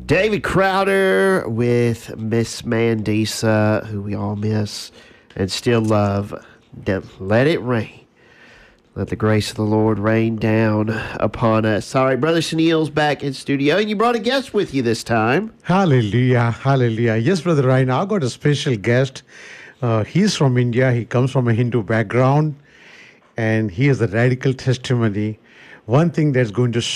David Crowder with Miss Mandisa, who we all miss and still love. Let it rain. Let the grace of the Lord rain down upon us. All right, Brother Sunil's back in studio, and you brought a guest with you this time. Hallelujah, hallelujah. Yes, Brother Ryan, I got a special guest. He's from India. He comes from a Hindu background, and he has a radical testimony. One thing that's going to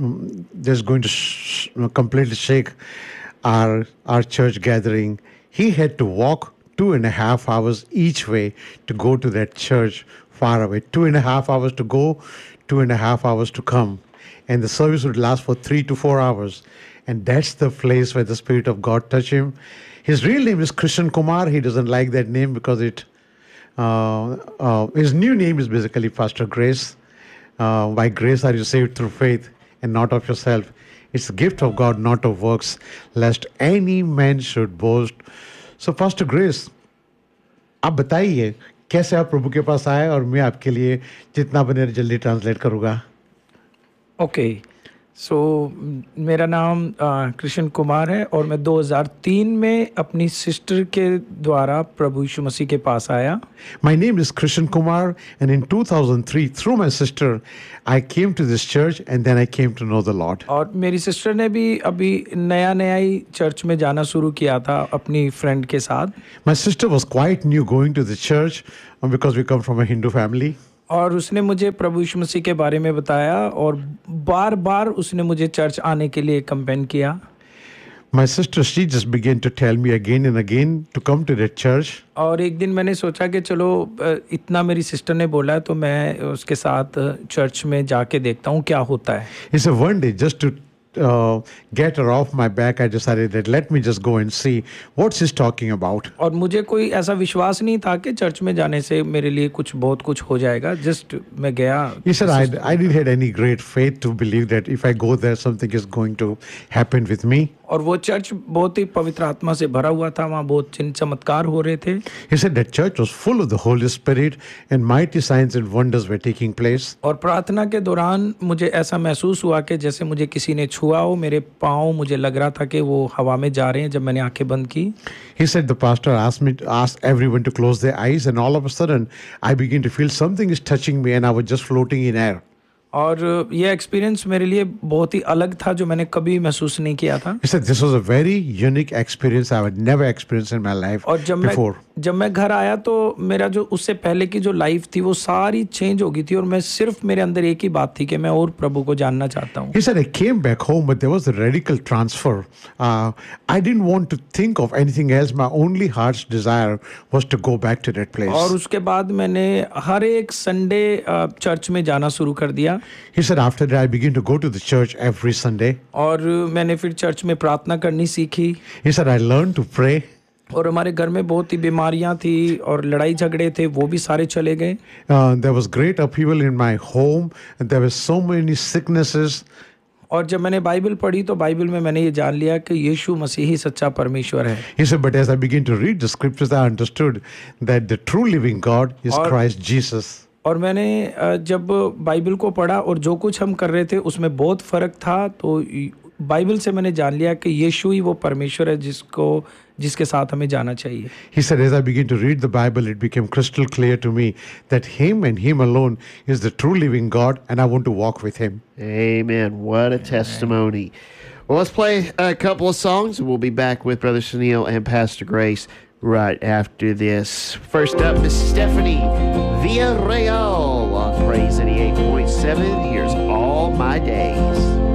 completely shake our church gathering. He had to walk 2.5 hours each way to go to that church far away. 2.5 hours to go, 2.5 hours to come. And the service would last for 3 to 4 hours. And that's the place where the Spirit of God touched him. His real name is Krishan Kumar. He doesn't like that name because his new name is basically Pastor Grace. By grace are you saved through faith and not of yourself. It's a gift of God, not of works, lest any man should boast. So, Pastor Grace, आप बताइए कैसे आप प्रभु के पास आए और मैं आपके लिए जितना बने जल्दी ट्रांसलेट करूँगा. ओके सो मेरा नाम कृष्ण कुमार है और मैं 2003 में अपनी सिस्टर के द्वारा प्रभु यीशु मसीह के पास आया. My name is Krishan Kumar, and in 2003 through my sister I came to this church and then I came to know the Lord. और मेरी सिस्टर ने भी अभी नया ही चर्च में जाना शुरू किया था अपनी फ्रेंड के साथ. My sister was quite new going to the church because we come from a Hindu family. और उसने मुझे प्रभु यीशु मसीह के बारे में बताया और बार-बार उसने मुझे चर्च आने के लिए कंपेन किया. My sister, she just began to tell me again and again to come to that church. और एक दिन मैंने सोचा कि चलो इतना मेरी सिस्टर ने बोला है तो मैं उसके साथ चर्च में जाके देखता हूँ क्या होता है. It's a one day just to get her off my back. I decided that let me just go and see what she's talking about. और मुझे कोई ऐसा विश्वास नहीं था कि चर्च में जाने से मेरे लिए बहुत कुछ हो जाएगा. जस्ट मैं गया. He said I didn't have any great faith to believe that if I go there something is going to happen with me. और वो चर्च बहुत ही पवित्र आत्मा से भरा हुआ था. वहाँ बहुत चिन्ह चमत्कार हो रहे थे. He said that church was full of the Holy Spirit and mighty signs and wonders were taking place. और प्रार्थना के दौरान मुझे ऐसा महसूस हुआ कि जैसे मुझे किसी ने छुआ हो. मेरे पाँव मुझे लग रहा था कि वो हवा में जा रहे हैं जब मैंने आंखें बंद की. He said the pastor asked everyone to close their eyes, and all of a sudden I began to feel something is touching me and I was just floating in air. और ये एक्सपीरियंस मेरे लिए बहुत ही अलग था जो मैंने कभी महसूस नहीं किया था. He said this was a very unique experience I had never experienced in my life before. जब मैं घर आया तो मेरा जो उससे पहले की जो लाइफ थी वो सारी चेंज हो गई थी और मैं सिर्फ मेरे अंदर एक ही बात थी कि मैं और प्रभु को जानना चाहता हूँ. He said I came back home but there was a radical transfer. I didn't want to think of anything else. My only heart's desire was to go back to that place. और उसके बाद मैंने हर एक Sunday church में जाना शुरू कर दिया. He said after that I began to go to the church every Sunday. और मैंने फिर चर्च में प्रार्थना करनी सीखी. He said I learned to pray. और हमारे घर में बहुत ही बीमारियां थी और लड़ाई झगड़े थे वो भी सारे चले गए. There was great upheaval in my home and there were so many sicknesses. और जब मैंने बाइबल पढ़ी तो बाइबल में मैंने ये जान लिया कि यीशु मसीह ही सच्चा परमेश्वर है. He said, but as I began to read the scriptures, I understood that the true living God is Christ Jesus. और मैंने जब बाइबल को पढ़ा और जो कुछ हम कर रहे थे उसमें बहुत फर्क था. तो बाइबल से मैंने जान लिया कि यीशु ही वो परमेश्वर है जिसके साथ हमें जाना चाहिए. He said, as I began to read the Bible, it became crystal clear to me that Him and Him alone is the true living God, and I want to walk with Him. Amen. What a testimony. Well, let's play a couple of songs, and we'll be back with Brother Sunil and Pastor Grace right after this. First up, Miss Stephanie Villarreal on Praise 88.7. Here's All My Day.